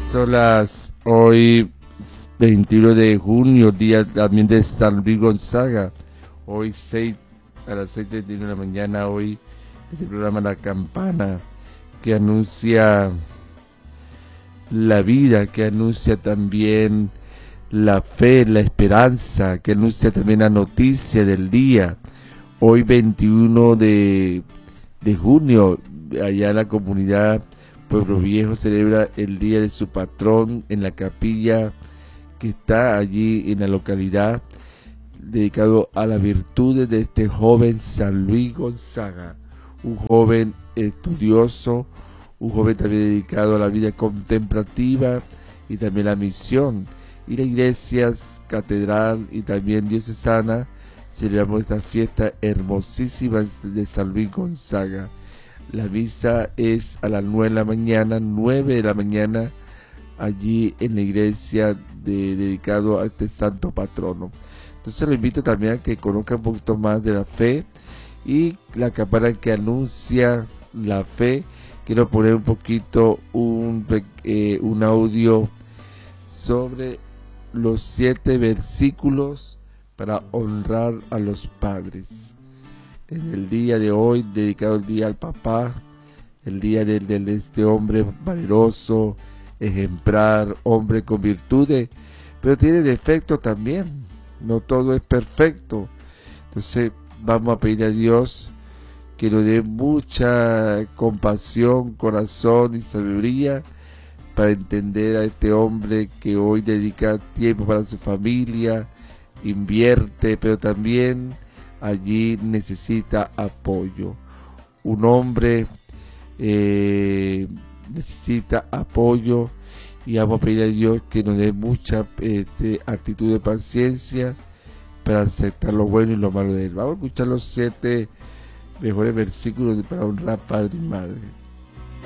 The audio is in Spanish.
Son las hoy 21 de junio, día también de San Luis Gonzaga. Hoy a las 6:31 de la mañana, hoy este programa La Campana, que anuncia la vida, que anuncia también la fe, la esperanza, que anuncia también la noticia del día. Hoy 21 de junio, allá en la comunidad Pueblo Viejo celebra el día de su patrón en la capilla que está allí en la localidad, dedicado a las virtudes de este joven San Luis Gonzaga, un joven estudioso, un joven también dedicado a la vida contemplativa y también la misión. Y la iglesia catedral y también diocesana celebramos esta fiesta hermosísima de San Luis Gonzaga. La misa es a las 9 de la mañana, 9 de la mañana, allí en la iglesia dedicado a este santo patrono. Entonces lo invito también a que conozca un poquito más de la fe y la campana que anuncia la fe. Quiero poner un poquito un audio sobre los 7 versículos para honrar a los padres. En el día de hoy, dedicado el día al papá, el día de este hombre valeroso, ejemplar, hombre con virtudes, pero tiene defectos también. No todo es perfecto. Entonces vamos a pedir a Dios que nos dé mucha compasión, corazón y sabiduría para entender a este hombre que hoy dedica tiempo para su familia, invierte, pero también allí necesita apoyo. Un hombre necesita apoyo y vamos a pedir a Dios que nos dé mucha actitud de paciencia para aceptar lo bueno y lo malo de él. Vamos a escuchar los 7 mejores versículos para honrar padre y madre.